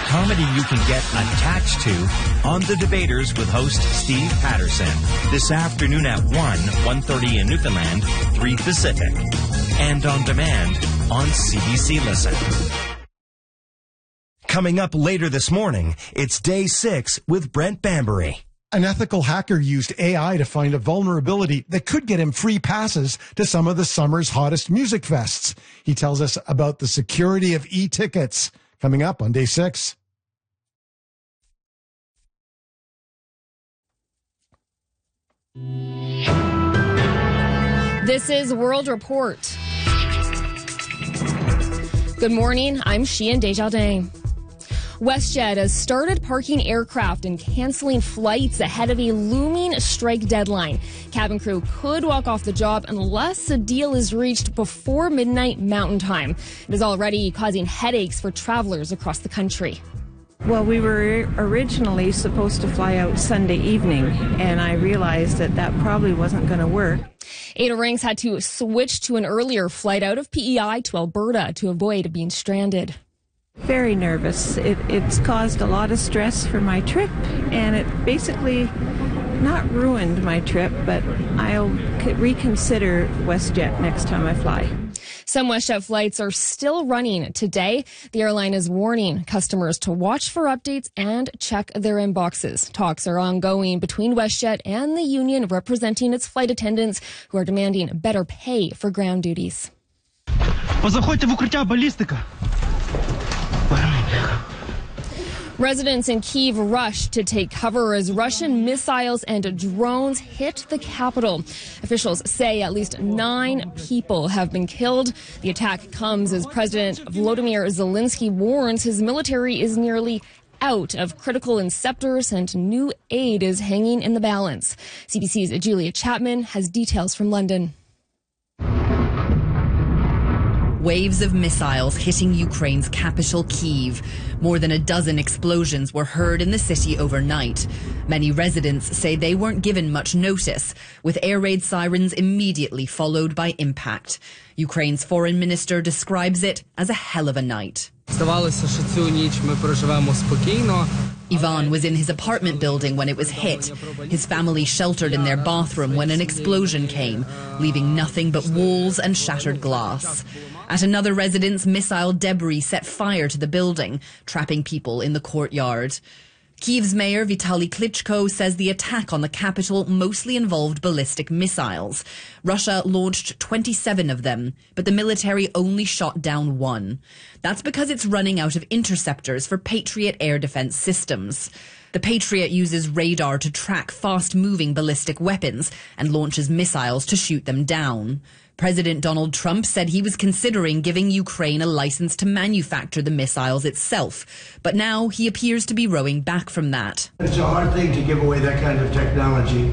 Comedy you can get attached to on The Debaters with host Steve Patterson. This afternoon at 1:30 in Newfoundland, 3 Pacific. And on demand on CBC Listen. Coming up later this morning, it's Day 6 with Brent Bambury. An ethical hacker used AI to find a vulnerability that could get him free passes to some of the summer's hottest music fests. He tells us about the security of e-tickets. Coming up on Day 6. This is World Report. Good morning, I'm Sheehan Desjardins. WestJet has started parking aircraft and canceling flights ahead of a looming strike deadline. Cabin crew could walk off the job unless a deal is reached before midnight Mountain Time. It is already causing headaches for travelers across the country. Well, we were originally supposed to fly out Sunday evening, and I realized that probably wasn't going to work. Ada Ranks had to switch to an earlier flight out of PEI to Alberta to avoid being stranded. Very nervous. It's caused a lot of stress for my trip, and it basically not ruined my trip, but I'll reconsider WestJet next time I fly. Some WestJet flights are still running today. The airline is warning customers to watch for updates and check their inboxes. Talks are ongoing between WestJet and the union representing its flight attendants who are demanding better pay for ground duties. Позаходьте в укриття, балістика. Residents in Kyiv rushed to take cover as Russian missiles and drones hit the capital. Officials say at least 9 people have been killed. The attack comes as President Volodymyr Zelensky warns his military is nearly out of critical inceptors and new aid is hanging in the balance. CBC's Julia Chapman has details from London. Waves of missiles hitting Ukraine's capital, Kyiv. More than a dozen explosions were heard in the city overnight. Many residents say they weren't given much notice, with air raid sirens immediately followed by impact. Ukraine's foreign minister describes it as a hell of a night. Ivan was in his apartment building when it was hit. His family sheltered in their bathroom when an explosion came, leaving nothing but walls and shattered glass. At another residence, missile debris set fire to the building, trapping people in the courtyard. Kyiv's mayor Vitaly Klitschko says the attack on the capital mostly involved ballistic missiles. Russia launched 27 of them, but the military only shot down 1. That's because it's running out of interceptors for Patriot air defense systems. The Patriot uses radar to track fast-moving ballistic weapons and launches missiles to shoot them down. President Donald Trump said he was considering giving Ukraine a license to manufacture the missiles itself, but now he appears to be rowing back from that. It's a hard thing to give away that kind of technology,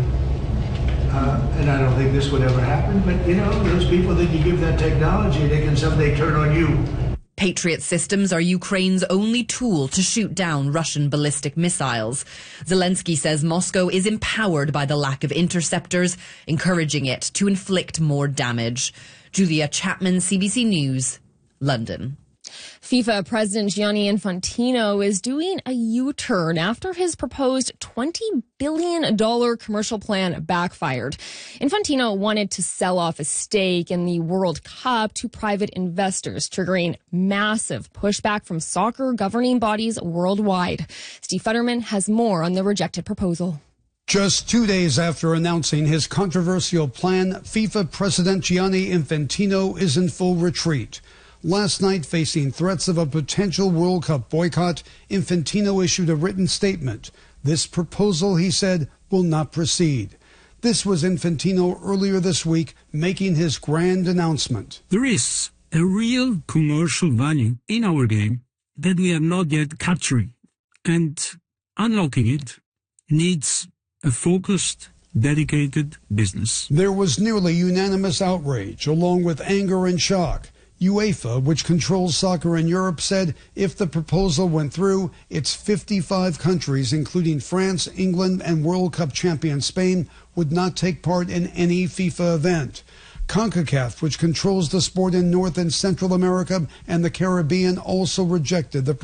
and I don't think this would ever happen, but, you know, those people that you give that technology, they can someday turn on you. Patriot systems are Ukraine's only tool to shoot down Russian ballistic missiles. Zelensky says Moscow is empowered by the lack of interceptors, encouraging it to inflict more damage. Julia Chapman, CBC News, London. FIFA President Gianni Infantino is doing a U-turn after his proposed $20 billion commercial plan backfired. Infantino wanted to sell off a stake in the World Cup to private investors, triggering massive pushback from soccer governing bodies worldwide. Steve Futterman has more on the rejected proposal. Just 2 days after announcing his controversial plan, FIFA President Gianni Infantino is in full retreat. Last night, facing threats of a potential World Cup boycott, Infantino issued a written statement. This proposal, he said, will not proceed. This was Infantino earlier this week making his grand announcement. There is a real commercial value in our game that we are not yet capturing, and unlocking it needs a focused, dedicated business. There was nearly unanimous outrage, along with anger and shock. UEFA, which controls soccer in Europe, said if the proposal went through, its 55 countries, including France, England, and World Cup champion Spain, would not take part in any FIFA event. CONCACAF, which controls the sport in North and Central America and the Caribbean, also rejected the